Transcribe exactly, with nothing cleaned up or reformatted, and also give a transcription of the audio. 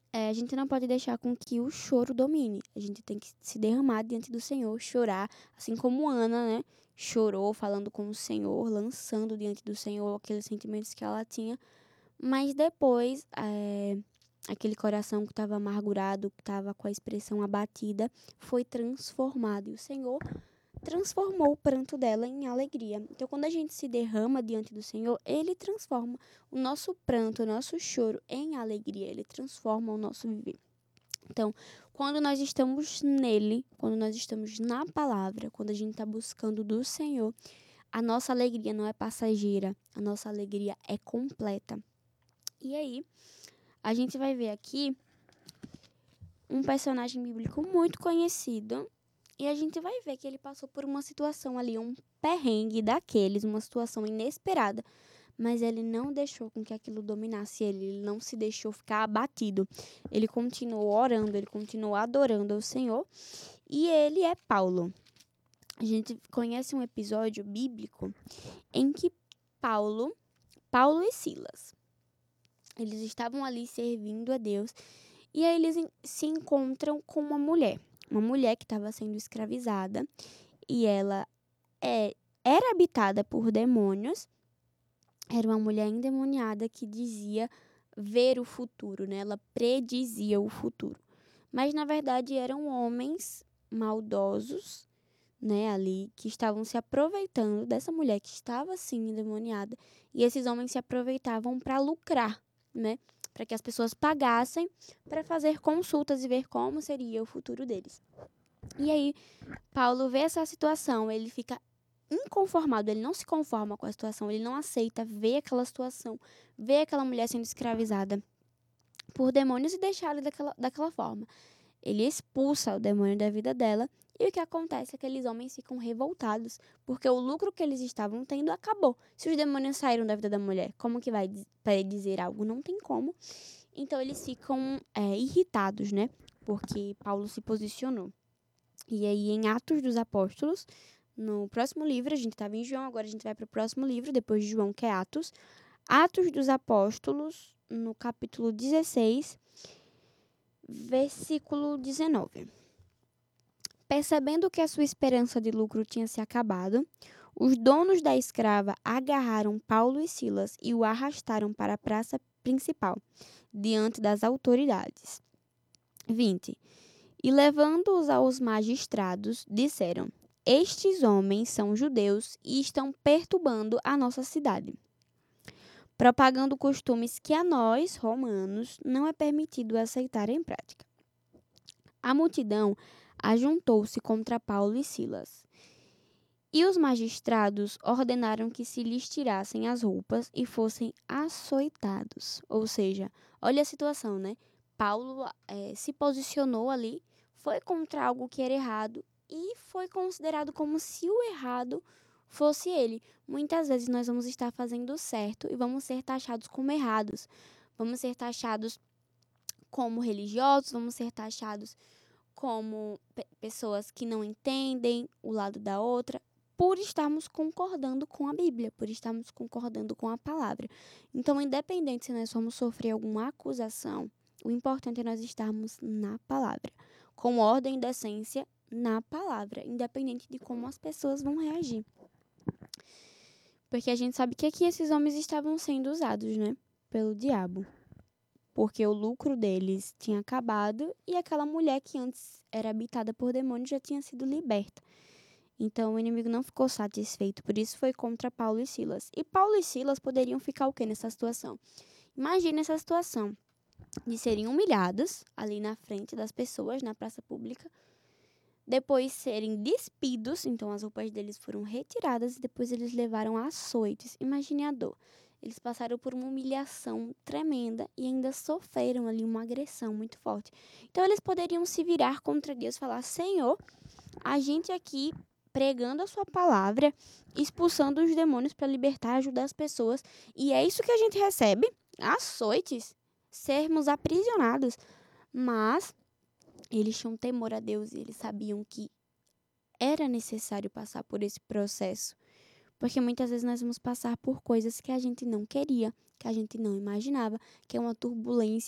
É, a gente não pode deixar com que o choro domine. A gente tem que se derramar diante do Senhor, chorar, assim como Ana, né? Chorou falando com o Senhor, lançando diante do Senhor aqueles sentimentos que ela tinha. Mas depois, é, aquele coração que estava amargurado, que estava com a expressão abatida, foi transformado. E o Senhor transformou o pranto dela em alegria. Então, quando a gente se derrama diante do Senhor, Ele transforma o nosso pranto, o nosso choro em alegria. Ele transforma o nosso viver. Então, quando nós estamos nele, quando nós estamos na palavra, quando a gente está buscando do Senhor, a nossa alegria não é passageira, a nossa alegria é completa. E aí, a gente vai ver aqui um personagem bíblico muito conhecido. E a gente vai ver que ele passou por uma situação ali, um perrengue daqueles, uma situação inesperada. Mas ele não deixou com que aquilo dominasse ele, ele não se deixou ficar abatido. Ele continuou orando, ele continuou adorando ao Senhor. E ele é Paulo. A gente conhece um episódio bíblico em que Paulo, Paulo e Silas, eles estavam ali servindo a Deus. E aí eles se encontram com uma mulher. Uma mulher que estava sendo escravizada. E ela é, era habitada por demônios. Era uma mulher endemoniada que dizia ver o futuro, né? Ela predizia o futuro. Mas, na verdade, eram homens maldosos, né? Ali, que estavam se aproveitando dessa mulher que estava, assim, endemoniada. E esses homens se aproveitavam para lucrar, né? Para que as pessoas pagassem para fazer consultas e ver como seria o futuro deles. E aí, Paulo vê essa situação, ele fica inconformado, ele não se conforma com a situação, ele não aceita ver aquela situação, ver aquela mulher sendo escravizada por demônios e deixar ela daquela, daquela forma. Ele expulsa o demônio da vida dela e o que acontece é que aqueles homens ficam revoltados, porque o lucro que eles estavam tendo acabou. Se os demônios saíram da vida da mulher, como que vai dizer algo? Não tem como. Então eles ficam é, irritados, né? Porque Paulo se posicionou. E aí, em Atos dos Apóstolos, no próximo livro, a gente estava em João, agora a gente vai para o próximo livro, depois de João, que é Atos. Atos dos Apóstolos, no capítulo dezesseis, versículo dezenove. Percebendo que a sua esperança de lucro tinha se acabado, os donos da escrava agarraram Paulo e Silas e o arrastaram para a praça principal, diante das autoridades. vinte. E levando-os aos magistrados, disseram: Estes homens são judeus e estão perturbando a nossa cidade, propagando costumes que a nós, romanos, não é permitido aceitar em prática. A multidão ajuntou-se contra Paulo e Silas. E os magistrados ordenaram que se lhes tirassem as roupas e fossem açoitados. Ou seja, olha a situação, né? Paulo é, se posicionou ali, foi contra algo que era errado e foi considerado como se o errado fosse ele. Muitas vezes nós vamos estar fazendo certo e vamos ser taxados como errados. Vamos ser taxados como religiosos, vamos ser taxados como pe- pessoas que não entendem o lado da outra, por estarmos concordando com a Bíblia, por estarmos concordando com a palavra. Então, independente se nós vamos sofrer alguma acusação, o importante é nós estarmos na palavra, com ordem e decência na palavra, independente de como as pessoas vão reagir. Porque a gente sabe que aqui esses homens estavam sendo usados, né, pelo diabo. Porque o lucro deles tinha acabado e aquela mulher que antes era habitada por demônios já tinha sido liberta. Então o inimigo não ficou satisfeito, por isso foi contra Paulo e Silas. E Paulo e Silas poderiam ficar o quê nessa situação? Imagine essa situação de serem humilhados ali na frente das pessoas, na praça pública, depois serem despidos, então as roupas deles foram retiradas e depois eles levaram açoites. Imagine a dor. Eles passaram por uma humilhação tremenda e ainda sofreram ali uma agressão muito forte. Então eles poderiam se virar contra Deus e falar: Senhor, a gente aqui pregando a sua palavra, expulsando os demônios para libertar e ajudar as pessoas, e é isso que a gente recebe? Açoites, sermos aprisionados. Mas eles tinham temor a Deus e eles sabiam que era necessário passar por esse processo. Porque muitas vezes nós vamos passar por coisas que a gente não queria, que a gente não imaginava, que é uma turbulência